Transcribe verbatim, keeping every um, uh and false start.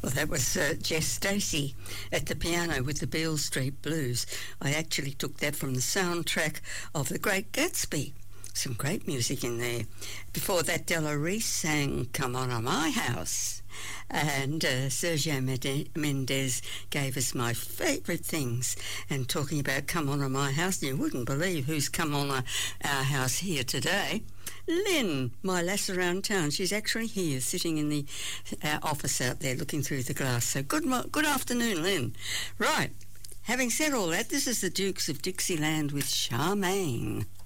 Well, that was uh, Jess Stacey at the piano with the Beale Street Blues. I actually took that from the soundtrack of The Great Gatsby. Some great music in there. Before that, Della Reese sang Come On to My House. And uh, Sergio Mendes gave us My Favourite Things. And talking about Come On to My House, you wouldn't believe who's come on our, our house here today. Lynn, my lass around town. She's actually here, sitting in the uh, office out there, looking through the glass. So good, mo- good afternoon, Lynn. Right, having said all that, this is the Dukes of Dixieland with Charmaine.